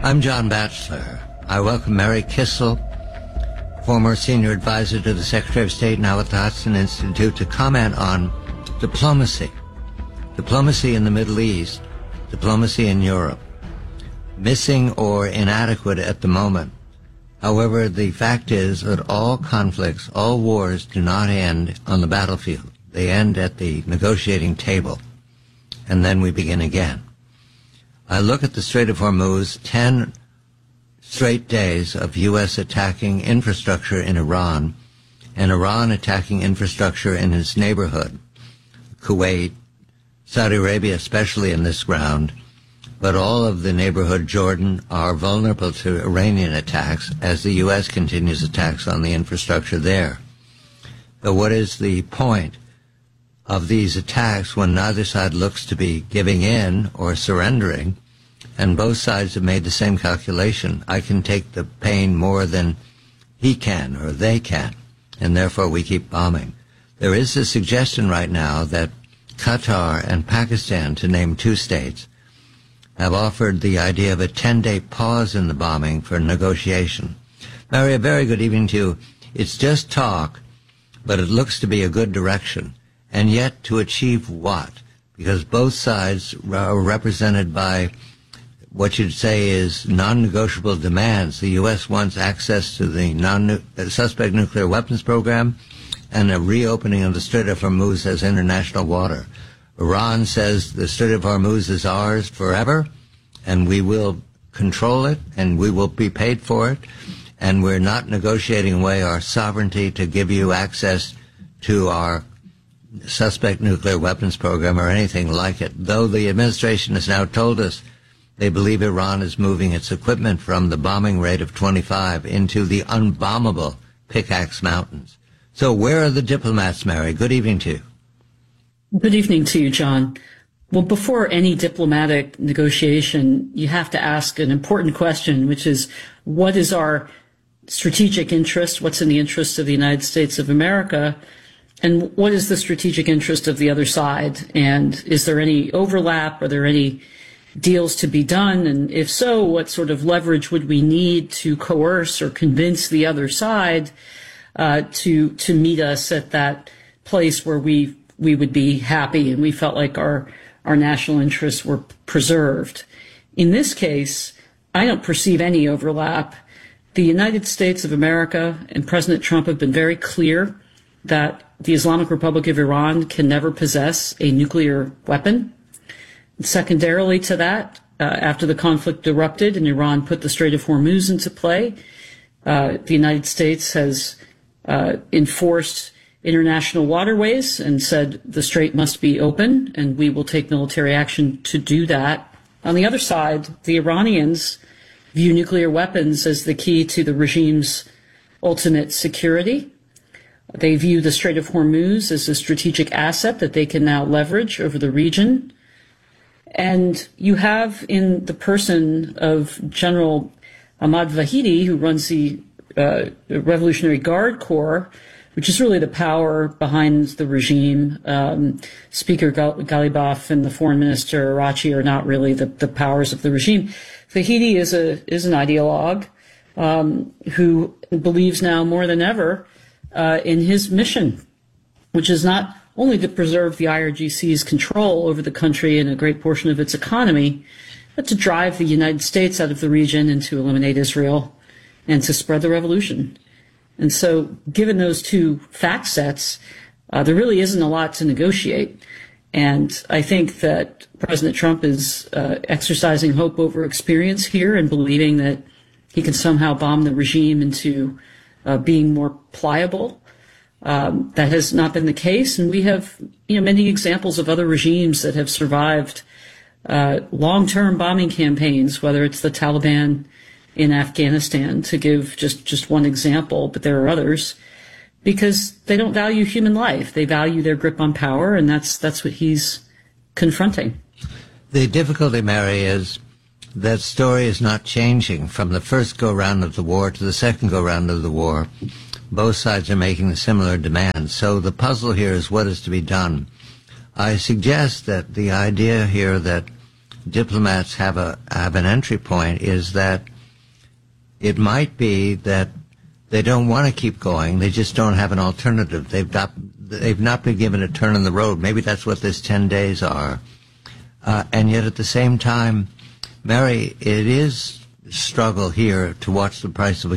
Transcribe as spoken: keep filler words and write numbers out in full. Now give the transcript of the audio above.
I'm John Batchelor. I welcome Mary Kissel, former senior advisor to the Secretary of State, now at the Hudson Institute, to comment on diplomacy. Diplomacy in the Middle East, diplomacy in Europe. Missing or inadequate at the moment. However, the fact is that all conflicts, all wars do not end on the battlefield. They end at the negotiating table, and then we begin again. I look at the Strait of Hormuz, ten straight days of U S attacking infrastructure in Iran, and Iran attacking infrastructure in its neighborhood, Kuwait, Saudi Arabia, especially in this ground, but all of the neighborhood, Jordan, are vulnerable to Iranian attacks as the U S continues attacks on the infrastructure there. But what is the point of these attacks when neither side looks to be giving in or surrendering, and both sides have made the same calculation? I can take the pain more than he can or they can, and therefore we keep bombing. There is a suggestion right now that Qatar and Pakistan, to name two states, have offered the idea of a ten-day pause in the bombing for negotiation. Mary, a very good evening to you. It's just talk, but it looks to be a good direction. And yet to achieve what? Because both sides are represented by what you'd say is non-negotiable demands. The U S wants access to the non-suspect nuclear weapons program and a reopening of the Strait of Hormuz as international water. Iran says the Strait of Hormuz is ours forever, and we will control it, and we will be paid for it, and we're not negotiating away our sovereignty to give you access to our suspect nuclear weapons program or anything like it, though the administration has now told us they believe Iran is moving its equipment from the bombing rate of twenty-five into the unbombable Pickaxe Mountains. So where are the diplomats, Mary? Good evening to you. Good evening to you, John. Well, before any diplomatic negotiation, you have to ask an important question, which is, what is our strategic interest? What's in the interest of the United States of America? And what is the strategic interest of the other side? And is there any overlap? Are there any deals to be done? And if so, what sort of leverage would we need to coerce or convince the other side uh, to to meet us at that place where we we would be happy and we felt like our our national interests were preserved? In this case, I don't perceive any overlap. The United States of America and President Trump have been very clear that the Islamic Republic of Iran can never possess a nuclear weapon. And secondarily to that, uh, after the conflict erupted and Iran put the Strait of Hormuz into play, uh, the United States has uh, enforced international waterways and said the strait must be open, and we will take military action to do that. On the other side, the Iranians view nuclear weapons as the key to the regime's ultimate security. They view the Strait of Hormuz as a strategic asset that they can now leverage over the region. And you have in the person of General Ahmad Vahidi, who runs the uh, Revolutionary Guard Corps, which is really the power behind the regime. Um, Speaker Gal- Ghalibaf and the Foreign Minister Arachi are not really the, the powers of the regime. Vahidi is a is an ideologue um, who believes now more than ever uh, in his mission, which is not only to preserve the I R G C's control over the country and a great portion of its economy, but to drive the United States out of the region and to eliminate Israel and to spread the revolution. And so, given those two fact sets, uh, there really isn't a lot to negotiate. And I think that President Trump is uh, exercising hope over experience here and believing that he can somehow bomb the regime into uh, being more pliable. Um, that has not been the case, and we have, you know, many examples of other regimes that have survived uh, long-term bombing campaigns, whether it's the Taliban in Afghanistan, to give just, just one example, but there are others, because they don't value human life. They value their grip on power, and that's that's what he's confronting. The difficulty, Mary, is that story is not changing from the first go-round of the war to the second go-round of the war. Both sides are making a similar demand. So the puzzle here is what is to be done. I suggest that the idea here that diplomats have a have an entry point is that it might be that they don't want to keep going. They just don't have an alternative. They've got they've not been given a turn in the road. Maybe that's what this ten days are. Uh, and yet at the same time, Mary, it is a struggle here to watch the price of a